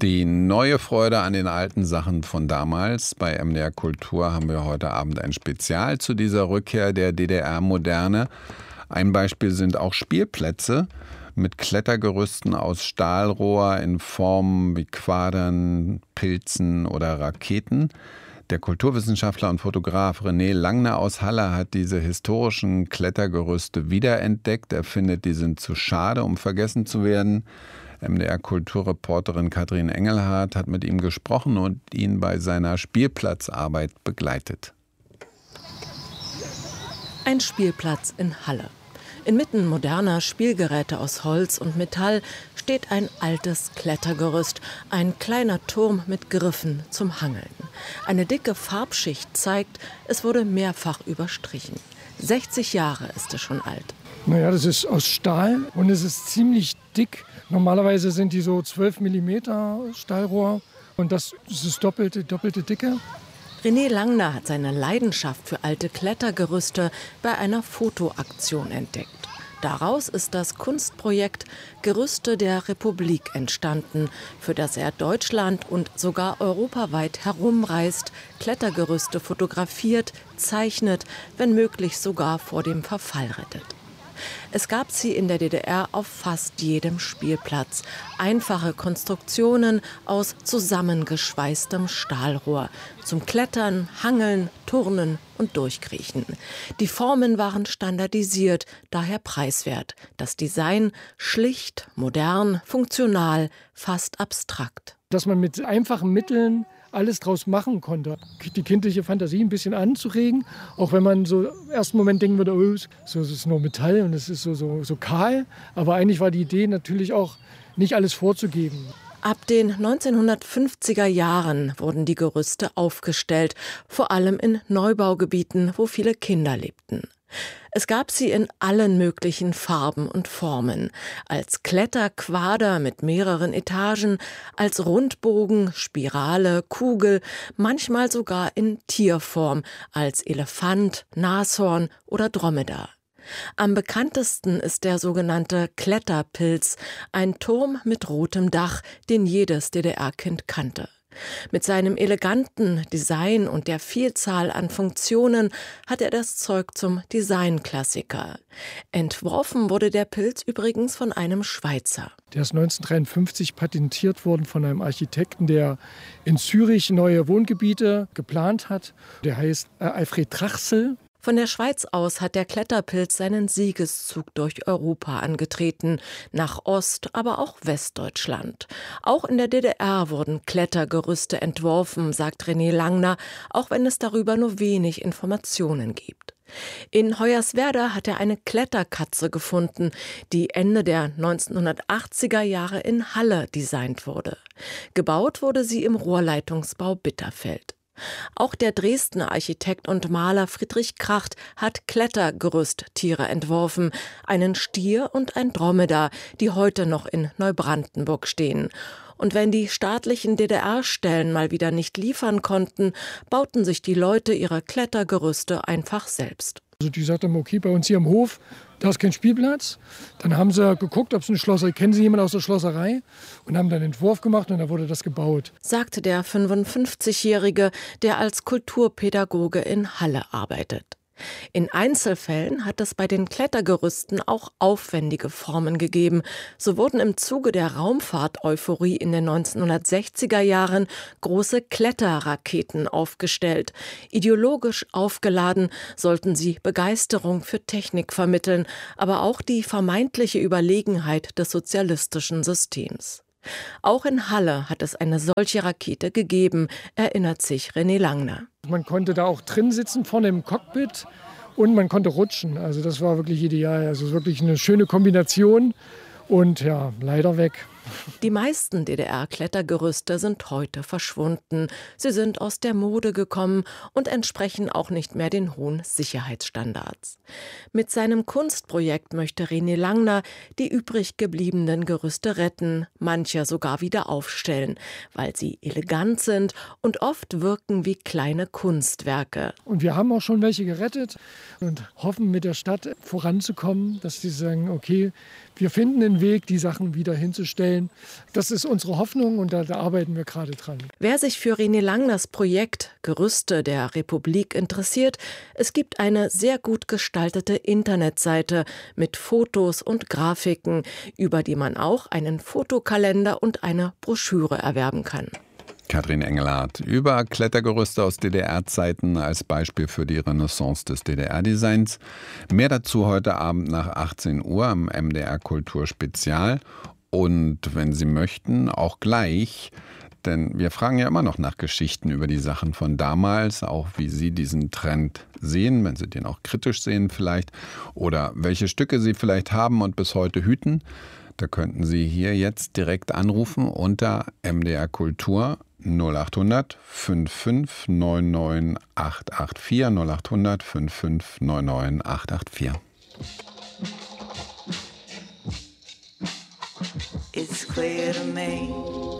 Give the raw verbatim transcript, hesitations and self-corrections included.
Die neue Freude an den alten Sachen von damals. Bei M D R Kultur haben wir heute Abend ein Spezial zu dieser Rückkehr der D D R-Moderne. Ein Beispiel sind auch Spielplätze mit Klettergerüsten aus Stahlrohr in Formen wie Quadern, Pilzen oder Raketen. Der Kulturwissenschaftler und Fotograf René Langner aus Halle hat diese historischen Klettergerüste wiederentdeckt. Er findet, die sind zu schade, um vergessen zu werden. M D R-Kulturreporterin Katrin Engelhardt hat mit ihm gesprochen und ihn bei seiner Spielplatzarbeit begleitet. Ein Spielplatz in Halle. Inmitten moderner Spielgeräte aus Holz und Metall steht ein altes Klettergerüst, ein kleiner Turm mit Griffen zum Hangeln. Eine dicke Farbschicht zeigt, es wurde mehrfach überstrichen. sechzig Jahre ist es schon alt. Naja, das ist aus Stahl und es ist ziemlich dick. Normalerweise sind die so zwölf Millimeter Stahlrohr und das ist das doppelte, doppelte Dicke. René Langner hat seine Leidenschaft für alte Klettergerüste bei einer Fotoaktion entdeckt. Daraus ist das Kunstprojekt Gerüste der Republik entstanden, für das er Deutschland und sogar europaweit herumreist, Klettergerüste fotografiert, zeichnet, wenn möglich sogar vor dem Verfall rettet. Es gab sie in der D D R auf fast jedem Spielplatz. Einfache Konstruktionen aus zusammengeschweißtem Stahlrohr. Zum Klettern, Hangeln, Turnen und Durchkriechen. Die Formen waren standardisiert, daher preiswert. Das Design schlicht, modern, funktional, fast abstrakt. Dass man mit einfachen Mitteln alles draus machen konnte. Die kindliche Fantasie ein bisschen anzuregen, auch wenn man so im ersten Moment denken würde, oh, so, es ist nur Metall und es ist so, so, so kahl. Aber eigentlich war die Idee natürlich auch, nicht alles vorzugeben. Ab den neunzehnhundertfünfziger Jahren wurden die Gerüste aufgestellt, vor allem in Neubaugebieten, wo viele Kinder lebten. Es gab sie in allen möglichen Farben und Formen. Als Kletterquader mit mehreren Etagen, als Rundbogen, Spirale, Kugel, manchmal sogar in Tierform, als Elefant, Nashorn oder Dromedar. Am bekanntesten ist der sogenannte Kletterpilz, ein Turm mit rotem Dach, den jedes D D R-Kind kannte. Mit seinem eleganten Design und der Vielzahl an Funktionen hat er das Zeug zum Designklassiker. Entworfen wurde der Pilz übrigens von einem Schweizer. Der ist neunzehnhundertdreiundfünfzig patentiert worden von einem Architekten, der in Zürich neue Wohngebiete geplant hat. Der heißt äh, Alfred Trachsel. Von der Schweiz aus hat der Kletterpilz seinen Siegeszug durch Europa angetreten, nach Ost-, aber auch Westdeutschland. Auch in der D D R wurden Klettergerüste entworfen, sagt René Langner, auch wenn es darüber nur wenig Informationen gibt. In Hoyerswerda hat er eine Kletterkatze gefunden, die Ende der neunzehnhundertachtziger Jahre in Halle designt wurde. Gebaut wurde sie im Rohrleitungsbau Bitterfeld. Auch der Dresdner Architekt und Maler Friedrich Kracht hat Klettergerüsttiere entworfen, einen Stier und ein Dromedar, die heute noch in Neubrandenburg stehen. Und wenn die staatlichen D D R-Stellen mal wieder nicht liefern konnten, bauten sich die Leute ihre Klettergerüste einfach selbst. Also die sagten, okay, bei uns hier im Hof, da ist kein Spielplatz. Dann haben sie geguckt, ob es eine Schlosserei, kennen Sie jemanden aus der Schlosserei? Und haben dann einen Entwurf gemacht und dann wurde das gebaut. Sagte der fünfundfünfzigjährige, der als Kulturpädagoge in Halle arbeitet. In Einzelfällen hat es bei den Klettergerüsten auch aufwendige Formen gegeben. So wurden im Zuge der Raumfahrt-Euphorie in den neunzehnhundertsechziger Jahren große Kletterraketen aufgestellt. Ideologisch aufgeladen sollten sie Begeisterung für Technik vermitteln, aber auch die vermeintliche Überlegenheit des sozialistischen Systems. Auch in Halle hat es eine solche Rakete gegeben, erinnert sich René Langner. Man konnte da auch drin sitzen, vorne im Cockpit, und man konnte rutschen. Also das war wirklich ideal. Also wirklich eine schöne Kombination und ja, leider weg. Die meisten D D R-Klettergerüste sind heute verschwunden. Sie sind aus der Mode gekommen und entsprechen auch nicht mehr den hohen Sicherheitsstandards. Mit seinem Kunstprojekt möchte René Langner die übrig gebliebenen Gerüste retten, manche sogar wieder aufstellen, weil sie elegant sind und oft wirken wie kleine Kunstwerke. Und wir haben auch schon welche gerettet und hoffen, mit der Stadt voranzukommen, dass sie sagen, okay, wir finden einen Weg, die Sachen wieder hinzustellen. Das ist unsere Hoffnung und da, da arbeiten wir gerade dran. Wer sich für René Lang das Projekt Gerüste der Republik interessiert, es gibt eine sehr gut gestaltete Internetseite mit Fotos und Grafiken, über die man auch einen Fotokalender und eine Broschüre erwerben kann. Katrin Engelhardt über Klettergerüste aus D D R-Zeiten als Beispiel für die Renaissance des D D R-Designs. Mehr dazu heute Abend nach achtzehn Uhr am M D R Kultur Spezial. Und wenn Sie möchten, auch gleich, denn wir fragen ja immer noch nach Geschichten über die Sachen von damals, auch wie Sie diesen Trend sehen, wenn Sie den auch kritisch sehen vielleicht, oder welche Stücke Sie vielleicht haben und bis heute hüten. Da könnten Sie hier jetzt direkt anrufen unter M D R Kultur null acht hundert fünf fünf neun neun acht acht vier null acht hundert fünf fünf neun neun acht acht vier. It's clear to me